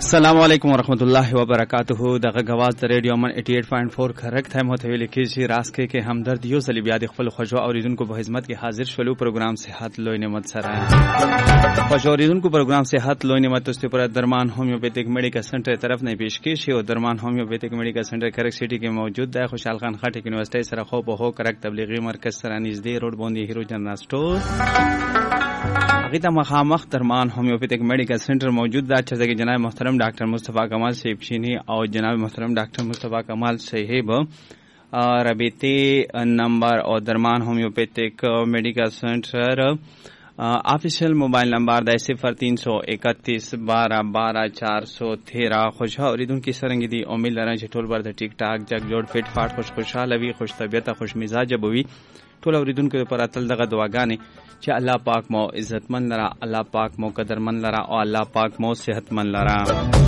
السلام علیکم ورحمۃ اللہ وبرکاتہ دغه غواز د ریډیو من 88.4 کریکټ هم متویل کیږي راس کې همدرد یو ځل بیا د خپل خوږو اوریدونکو په خدمت کې حاضر شولو پروګرام صحت لوی نعمت سره خوږو اوریدونکو پروګرام صحت لوی نعمت است پر درمان هومیوپیتھک میډیکل سنټر طرف نه پیش کیږي او درمان هومیوپیتھک میډیکل سنټر کریکټ سټی کې موجود دی خوشحال خان خټک یونیورسيټي سره خو په هو کریکټ تبلیغي مرکز سره نږدې روډ باندې هیرو جنرال سٹور هغه ته مخامخ درمان هومیوپیتھک میډیکل سنټر موجود دی چې جناب محترم ډاکټر مصطفی کمال صاحب چینی او جناب محترم ډاکټر مصطفی کمال صاحب رابطه نمبر اور درمان ہومیوپیتھک میڈیکل سینٹر آفیشیل موبائل نمبر دا 0331 12 12 413 خوشا اوریدون کی سرنگ دی امید لرم چې ټول بر د ټیک ټاک جگ جوړ فټ فاټ خوشاله وي خوش طبیعت خوش مزاج بوي ټول اوریدونکو پر اتل دغه دعاګانې چې الله پاک مو عزتمن لرا الله پاک مو قدرمن لرا او الله پاک مو صحتمن لرا